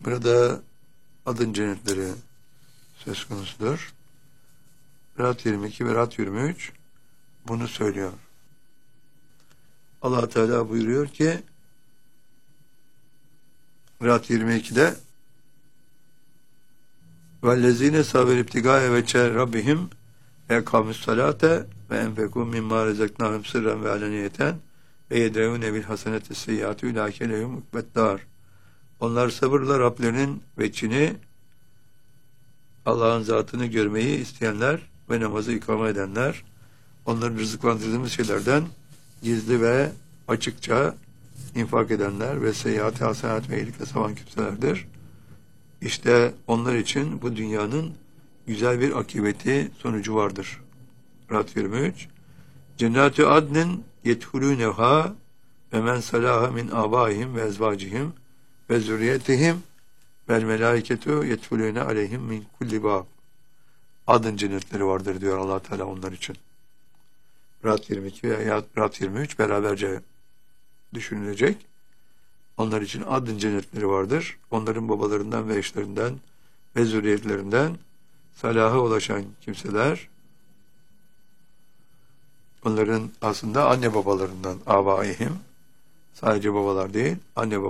Burada adın cennetleri söz konusudur. Ra'd 22 ve Ra'd 23 bunu söylüyor. Allah Teala buyuruyor ki Ra'd 22'de وَالَّذ۪ينَ سَابِرْ اِبْتِغَاءَ وَجْهَ رَبِّهِمْ اَقَامُوا الصَّلَاةَ وَاَنْفَقُوا مِمَّا رَزَقْنَاهُمْ سِرًّا وَعَلَانِيَةً وَيَدْرَؤُونَ بِالْحَسَنَةِ السَّيِّئَةَ اُولَٰئِكَ لَهُمْ عُقْبَى الدَّارِ. Onlar sabırla Rablerinin veçhini, Allah'ın zatını görmeyi isteyenler ve namazı ikame edenler, onların rızıklandırdığımız şeylerden gizli ve açıkça infak edenler ve seyyiat-ı hasenat ve iyilikle savan kimselerdir. İşte onlar için bu dünyanın güzel bir akıbeti, sonucu vardır. Ra'd 23 Cennet-i adnin yedhulûneha ve men salâha min âbâihim ve ezvâcihim ve zürriyetihim vel melâiketu yedhulûne aleyhim min kulli bâb. Adın cennetleri vardır diyor Allah Teala onlar için. Ra'd 22 ve Ra'd 23 beraberce düşünülecek. Onlar için adın cennetleri vardır. Onların babalarından ve eşlerinden ve zürriyetlerinden salaha ulaşan kimseler, onların aslında anne babalarından, âbâihim, sadece babalar değil, anne